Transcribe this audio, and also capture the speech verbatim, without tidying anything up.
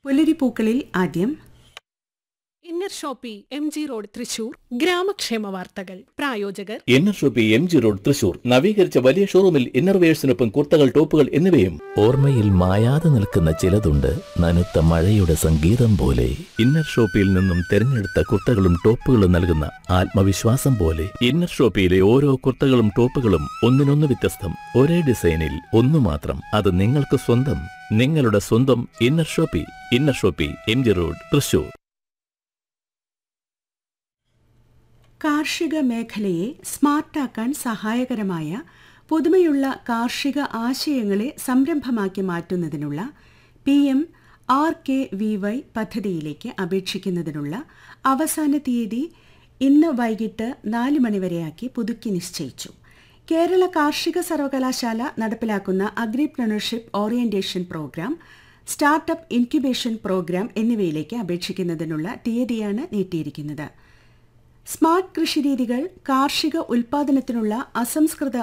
പുലരിപ്പൂക്കളിൽ ആദ്യം inner Shopee M G road Thrissur ഗ്രാമക്ഷേമ വാർത്തകൾ. പ്രായോജകർ inner Shopee M G road Thrissur. നവീകരിച്ച വലിയ ഷോറൂമിൽ ഇന്നർവെയേഴ്സിനൊപ്പം കുർത്തകൾ, ടോപ്പുകൾ എന്നിവയും. ഓർമ്മയിൽ മായാതെ നിൽക്കുന്ന ചിലതുണ്ട്, നനുത്ത മഴയുടെ സംഗീതം പോലെ. ഇന്നർ ഷോപ്പിയിൽ നിന്നും തിരഞ്ഞെടുത്ത കുർത്തകളും ടോപ്പുകളും നൽകുന്ന ആത്മവിശ്വാസം പോലെ. ഇന്നർ ഷോപ്പിയിലെ ഓരോ കുർത്തകളും ടോപ്പുകളും ഒന്നിനൊന്ന് വ്യത്യസ്തം, ഒരേ ഡിസൈനിൽ ഒന്നു മാത്രം. അത് നിങ്ങൾക്ക് സ്വന്തം, നിങ്ങളുടെ സ്വന്തം inner Shopee. Inner Shopee M G road Thrissur. കാർഷിക മേഖലയെ സ്മാർട്ടാക്കാൻ സഹായകരമായ പുതുമയുള്ള കാർഷിക ആശയങ്ങളെ സംരംഭമാക്കി മാറ്റുന്നതിനുള്ള P M R K V Y പദ്ധതിയിലേക്ക് അപേക്ഷിക്കുന്നതിനുള്ള അവസാന തീയതി ഇന്ന് വൈകിട്ട് നാല് മണിവരെയാക്കി പുതുക്കി നിശ്ചയിച്ചു. കേരള കാർഷിക സർവകലാശാല നടപ്പിലാക്കുന്ന agripreneurship orientation programme, startup incubation programme എന്നിവയിലേക്ക് അപേക്ഷിക്കുന്നതിനുള്ള തീയതിയാണ് നീട്ടിയിരിക്കുന്നത്. സ്മാർട്ട് കൃഷിരീതികൾ, കാർഷിക ഉൽപാദനത്തിനുള്ള അസംസ്കൃത